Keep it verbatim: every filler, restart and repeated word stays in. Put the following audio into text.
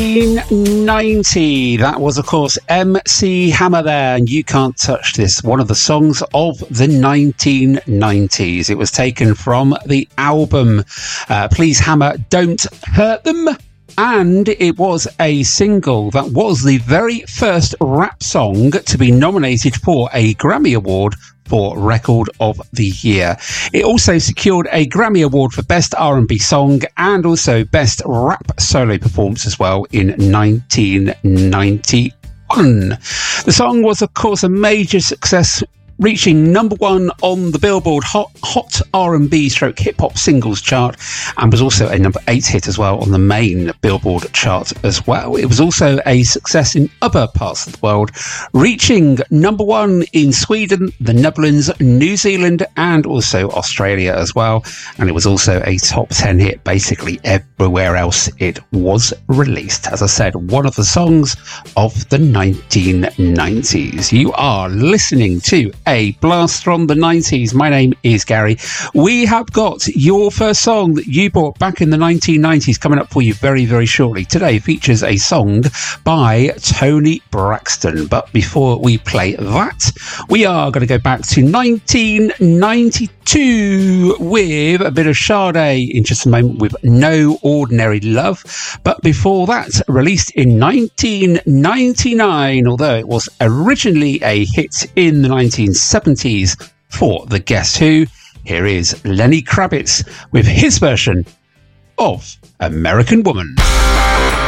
nineteen ninety. That was, of course, M C Hammer there, and You Can't Touch This, one of the songs of the nineteen nineties. It was taken from the album uh, Please Hammer, Don't Hurt Them. And it was a single that was the very first rap song to be nominated for a Grammy Award for Record of the Year. It also secured a Grammy Award for Best R and B Song and also Best Rap Solo Performance as well in nineteen ninety-one. The song was, of course, a major success, reaching number one on the Billboard Hot, Hot R and B stroke Hip Hop Singles chart, and was also a number eight hit as well on the main Billboard chart as well. It was also a success in other parts of the world, reaching number one in Sweden, the Netherlands, New Zealand, and also Australia as well. And it was also a top ten hit basically everywhere else it was released. As I said, one of the songs of the nineteen nineties. You are listening to a blast from the nineties. My name is Gary. We have got your first song that you bought back in the nineteen nineties coming up for you very, very shortly. Today features a song by Toni Braxton. But before we play that, we are going to go back to nineteen ninety-two with a bit of Sade in just a moment with No Ordinary Love. But before that, released in nineteen ninety-nine, although it was originally a hit in the nineteen seventies for the Guess Who, here is Lenny Kravitz with his version of American Woman.